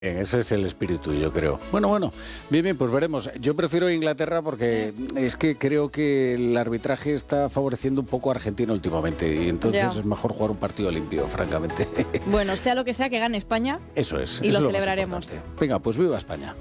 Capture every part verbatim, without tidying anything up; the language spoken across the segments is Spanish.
Ese es el espíritu, yo creo. Bueno, bueno, bien, bien, pues veremos. Yo prefiero Inglaterra porque sí. es que creo que el arbitraje está favoreciendo un poco a Argentina últimamente y entonces ya. es mejor jugar un partido limpio, francamente. Bueno, sea lo que sea, que gane España. Eso es. Y eso lo es celebraremos. Lo Venga, pues viva España.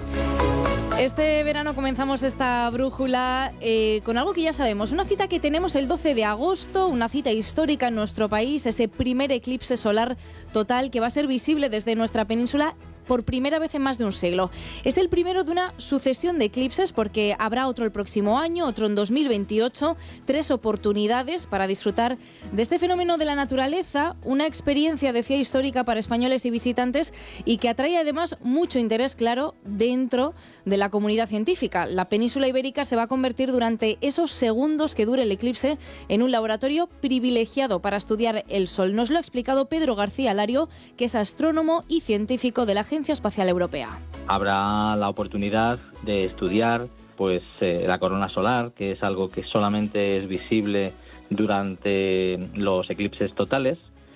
Este verano comenzamos esta brújula eh, con algo que ya sabemos, una cita que tenemos el doce de agosto, una cita histórica en nuestro país, ese primer eclipse solar total que va a ser visible desde nuestra península por primera vez en más de un siglo. Es el primero de una sucesión de eclipses porque habrá otro el próximo año, otro en dos mil veintiocho, tres oportunidades para disfrutar de este fenómeno de la naturaleza, una experiencia, decía, histórica para españoles y visitantes y que atrae además mucho interés, claro, dentro de la comunidad científica. La península ibérica se va a convertir durante esos segundos que dure el eclipse en un laboratorio privilegiado para estudiar el Sol. Nos lo ha explicado Pedro García Lario, que es astrónomo y científico de la Agencia Espacial Europea. Habrá la oportunidad de estudiar pues eh, la corona solar, que es algo que solamente es visible durante los eclipses totales,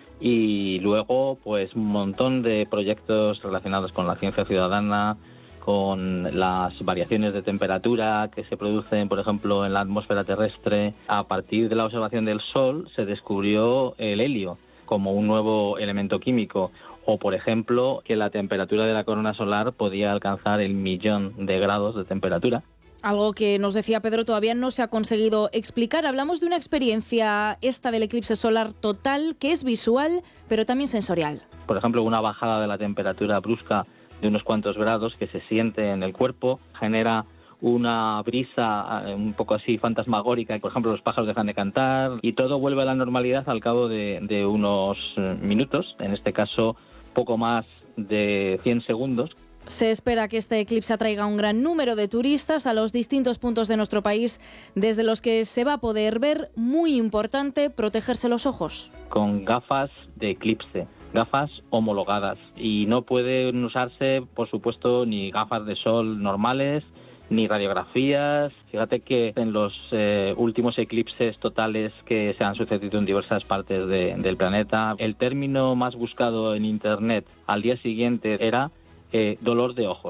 y luego pues un montón de proyectos relacionados con la ciencia ciudadana, con las variaciones de temperatura que se producen, por ejemplo, en la atmósfera terrestre. A partir de la observación del Sol se descubrió el helio como un nuevo elemento químico, o por ejemplo que la temperatura de la corona solar podía alcanzar el millón de grados de temperatura. Algo que nos decía Pedro todavía no se ha conseguido explicar. Hablamos de una experiencia, esta del eclipse solar total, que es visual pero también sensorial. Por ejemplo, una bajada de la temperatura brusca de unos cuantos grados que se siente en el cuerpo genera una brisa un poco así fantasmagórica, por ejemplo los pájaros dejan de cantar y todo vuelve a la normalidad al cabo de, de unos minutos, en este caso poco más de cien segundos. Se espera que este eclipse atraiga un gran número de turistas a los distintos puntos de nuestro país, desde los que se va a poder ver, muy importante, protegerse los ojos. Con gafas de eclipse, gafas homologadas, y no pueden usarse, por supuesto, ni gafas de sol normales, ni radiografías. Fíjate que en los eh, últimos eclipses totales que se han sucedido en diversas partes de, del planeta, el término más buscado en Internet al día siguiente era eh, dolor de ojos.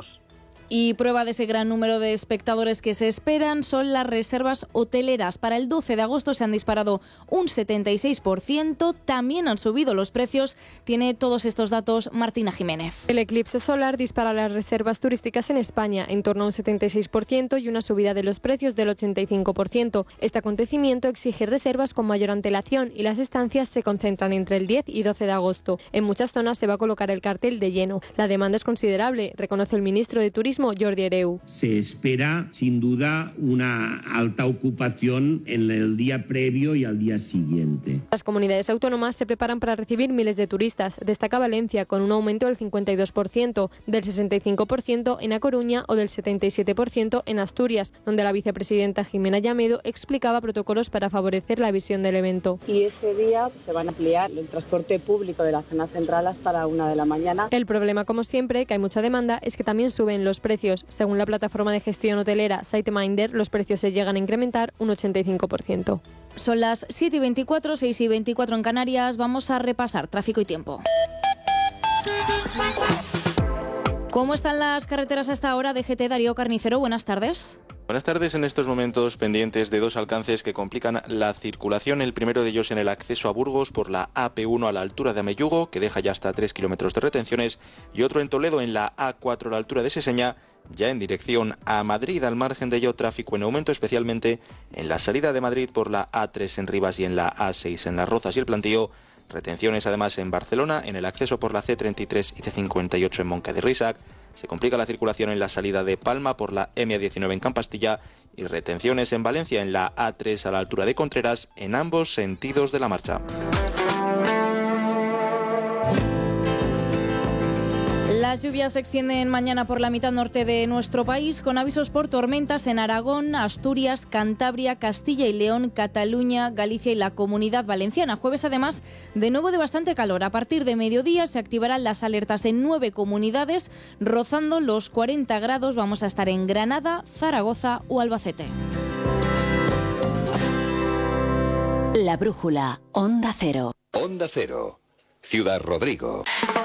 Y prueba de ese gran número de espectadores que se esperan son las reservas hoteleras. Para el doce de agosto se han disparado un setenta y seis por ciento, también han subido los precios. Tiene todos estos datos Martina Jiménez. El eclipse solar dispara las reservas turísticas en España en torno a un setenta y seis por ciento y una subida de los precios del ochenta y cinco por ciento. Este acontecimiento exige reservas con mayor antelación y las estancias se concentran entre el diez y doce de agosto. En muchas zonas se va a colocar el cartel de lleno. La demanda es considerable, reconoce el ministro de Turismo, Jordi Hereu. Se espera, sin duda, una alta ocupación en el día previo y al día siguiente. Las comunidades autónomas se preparan para recibir miles de turistas. Destaca Valencia, con un aumento del cincuenta y dos por ciento, del sesenta y cinco por ciento en A Coruña o del setenta y siete por ciento en Asturias, donde la vicepresidenta Jimena Llamedo explicaba protocolos para favorecer la visión del evento. Y ese día se van a ampliar el transporte público de la zona central hasta la una de la mañana. El problema, como siempre, que hay mucha demanda, es que también suben los precios. Según la plataforma de gestión hotelera SiteMinder, los precios se llegan a incrementar un ochenta y cinco por ciento. Son las siete y veinticuatro, seis y veinticuatro en Canarias. Vamos a repasar tráfico y tiempo. ¿Cómo están las carreteras a esta hora? D G T, Darío Carnicero, buenas tardes. Buenas tardes. En estos momentos pendientes de dos alcances que complican la circulación. El primero de ellos en el acceso a Burgos por la A P uno a la altura de Ameyugo, que deja ya hasta tres kilómetros de retenciones, y otro en Toledo en la A cuatro a la altura de Seseña, ya en dirección a Madrid. Al margen de ello, tráfico en aumento, especialmente en la salida de Madrid por la A tres en Rivas y en la A seis en Las Rozas y el Plantío. Retenciones además en Barcelona, en el acceso por la C treinta y tres y C cincuenta y ocho en Monca de Risac. Se complica la circulación en la salida de Palma por la M A diecinueve en Campastilla y retenciones en Valencia en la A tres a la altura de Contreras en ambos sentidos de la marcha. Las lluvias se extienden mañana por la mitad norte de nuestro país, con avisos por tormentas en Aragón, Asturias, Cantabria, Castilla y León, Cataluña, Galicia y la Comunidad Valenciana. Jueves, además, de nuevo de bastante calor. A partir de mediodía se activarán las alertas en nueve comunidades, rozando los cuarenta grados. Vamos a estar en Granada, Zaragoza o Albacete. La brújula, Onda Cero. Onda Cero, Ciudad Rodrigo.